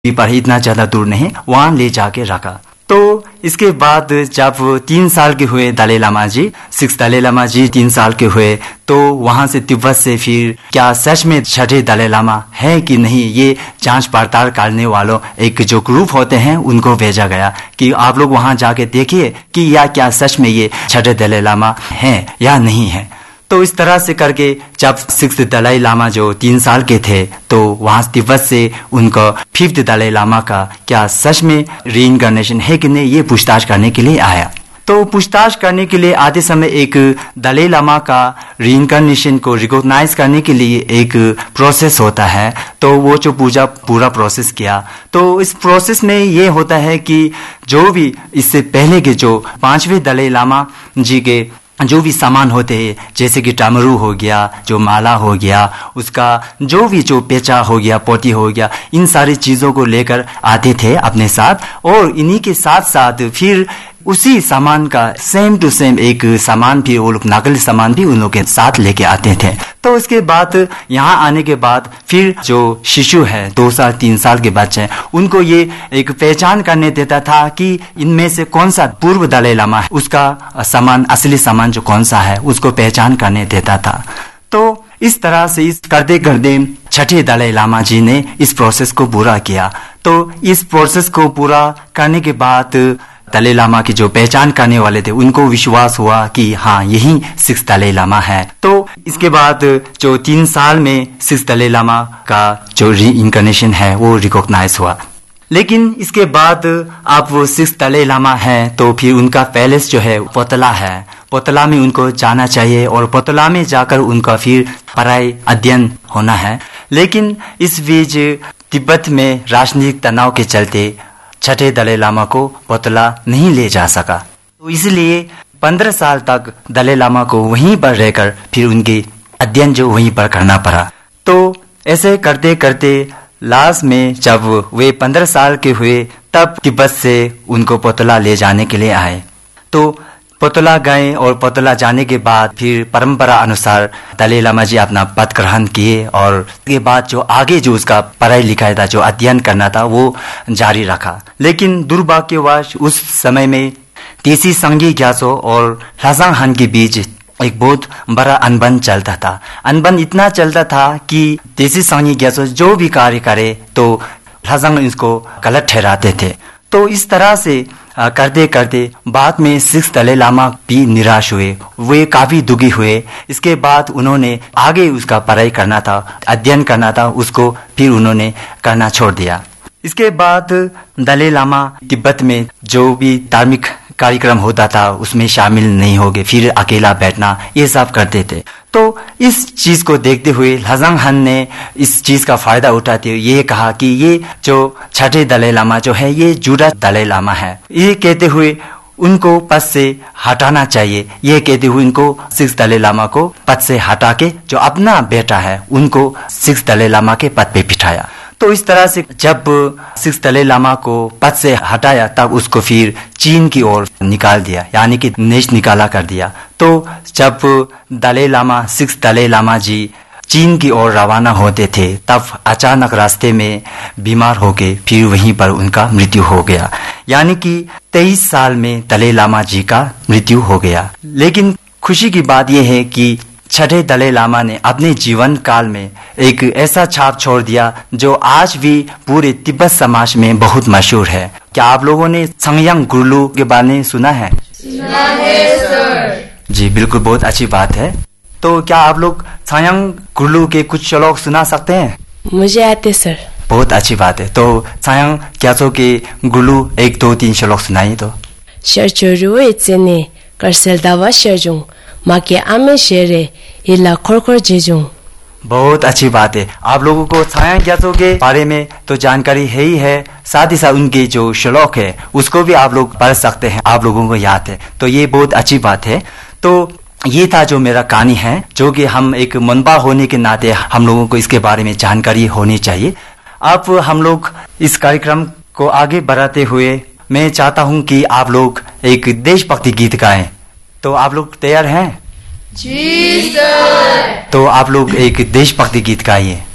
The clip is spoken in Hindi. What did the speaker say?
पर ही, इतना ज्यादा दूर नहीं, वहां ले जाके रखा। तो इसके बाद जब 3 साल के हुए दलाई लामा जी, 6 दलाई लामा जी 3 साल के हुए, तो वहां से तिब्बत से फिर क्या सच में छठे दलाई लामा है कि नहीं, ये जांच पड़ताल करने वालों एक जो ग्रुप होते हैं उनको भेजा गया कि आप लोग वहां जाके देखिए कि या क्या सच में ये छठे दलाई लामा है या नहीं है। तो इस तरह से करके जब 6th दलाई लामा जो 3 साल के थे, तो वहां तिब्बत से उनको 5th दलाई लामा का क्या सच में रीइंकार्नेशन है कि नहीं, ये पूछताछ करने के लिए आया। तो पूछताछ करने के लिए आते समय एक दलाई लामा का रीइंकार्नेशन को रिकॉग्नाइज करने के लिए एक प्रोसेस होता है। तो वो जो पूरा प्रोसेस किया, तो इस प्रोसेस में ये होता है कि जो भी इससे पहले के जो 5वें दलाई लामा जी के जो भी सामान होते हैं, जैसे कि टामरू हो गया, जो माला हो गया, उसका जो भी जो पेचा हो गया, पोती हो गया, इन सारी चीजों को लेकर आते थे अपने साथ, और इन्हीं के साथ साथ फिर उसी सामान का सेम टू सेम एक सामान भी, वो लोग नकली सामान भी उन लोग के साथ लेके आते थे। तो उसके बाद यहाँ आने के बाद फिर जो शिशु है 2 साल 3 साल के बच्चे, उनको ये एक पहचान करने देता था कि इनमें से कौन सा पूर्व दलाई लामा है, उसका सामान, असली सामान जो कौन सा है, उसको पहचान करने देता था। तो इस तरह से इस करते करते छठे दलाई लामा जी ने इस प्रोसेस को पूरा किया। तो इस प्रोसेस को पूरा करने के बाद दलाई लामा की जो पहचान करने वाले थे, उनको विश्वास हुआ कि हाँ, यही 6th दलाई लामा है। तो इसके बाद जो 3 साल में 6th दलाई लामा का जो रीइंकार्नेशन है वो रिकॉग्नाइज हुआ। लेकिन इसके बाद अब वो 6th दलाई लामा है, तो फिर उनका पैलेस जो है पोतला है, पोतला में उनको जाना चाहिए और पोतला में जाकर उनका फिर पढ़ाई अध्ययन होना है। लेकिन इस बीच तिब्बत में राजनीतिक तनाव के चलते छठे दलाई लामा को पोतला नहीं ले जा सका। तो इसलिए 15 साल तक दलाई लामा को वहीं पर रहकर फिर उनके अध्ययन जो वहीं पर करना पड़ा। तो ऐसे करते करते लास्ट में जब वे 15 साल के हुए, तब तिब्बत से उनको पोतला ले जाने के लिए आए। तो पोतला गए और पोतला जाने के बाद फिर परंपरा अनुसार दलाई लामा जी अपना पद ग्रहण किए, और उसके बाद जो आगे जो उसका पढ़ाई लिखाई था, जो अध्ययन करना था, वो जारी रखा। लेकिन दुर्भाग्यवश उस समय में तेसी संगी ग्यासो और ल्हासांग हान के बीच एक बहुत बड़ा अनबन चलता था। अनबन इतना चलता था कि तेसी संगी ग्यासो जो भी कार्य करे तो ल्हासांग इसको गलत ठहराते थे। तो इस तरह से करते करते बाद में 6th दलाई लामा भी निराश हुए, वे काफी दुखी हुए। इसके बाद उन्होंने आगे उसका पढ़ाई करना था, अध्ययन करना था, उसको फिर उन्होंने करना छोड़ दिया। इसके बाद दलाई लामा तिब्बत में जो भी धार्मिक कार्यक्रम होता था उसमें शामिल नहीं हो गए, फिर अकेला बैठना, ये सब करते थे। तो इस चीज को देखते हुए ल्हासांग हान ने इस चीज का फायदा उठाते हुए ये कहा कि ये जो छठे दलाई लामा जो है ये झूठा दलाई लामा है। ये कहते हुए उनको पद से हटाना चाहिए। ये कहते हुए उनको 6th दलाई लामा को पद से हटा के जो अपना बेटा है उनको 6th दलाई लामा के पद पे बिठाया। तो इस तरह से जब 6th दलाई लामा को पद से हटाया, तब उसको फिर चीन की ओर निकाल दिया, यानी कि देश निकाला कर दिया। तो जब दलाई लामा 6th दलाई लामा जी चीन की ओर रवाना होते थे, तब अचानक रास्ते में बीमार होके फिर वहीं पर उनका मृत्यु हो गया, यानी कि 23 साल में दलाई लामा जी का मृत्यु हो गया। लेकिन खुशी की बात यह है कि छठे दलाई लामा ने अपने जीवन काल में एक ऐसा छाप छोड़ दिया जो आज भी पूरे तिब्बत समाज में बहुत मशहूर है। क्या आप लोगों ने त्सांगयांग गुरलू के बारे में सुना है? सुना है सर। जी बिल्कुल, बहुत अच्छी बात है। तो क्या आप लोग त्सांगयांग गुरलू के कुछ श्लोक सुना सकते हैं? मुझे आते सर। बहुत अच्छी बात है। तो त्सांगयांग ग्याल्सो के गुरलू 1 2 3 श्लोक सुनाइए। तो शर्चोरू इचेने करसेलदावा शर्जुंग माके आमे शेरे इला खोरखोर जेजुंग। बहुत अच्छी बात है। आप लोगों को त्सांगयांग ग्याल्सो के बारे में तो जानकारी है ही है, साथ ही साथ उनके जो श्लोक है उसको भी आप लोग पढ़ सकते हैं, आप लोगों को याद है, तो ये बहुत अच्छी बात है। तो ये था जो मेरा कहानी है, जो कि हम एक मनबा होने के नाते हम लोगों को इसके बारे में जानकारी होनी चाहिए। अब हम लोग इस कार्यक्रम को आगे बढ़ाते हुए मैं चाहता हूँ कि आप लोग एक देशभक्ति गीत गाएं। तो आप लोग तैयार हैं? जी सर। तो आप लोग एक देशभक्ति गीत गाइए।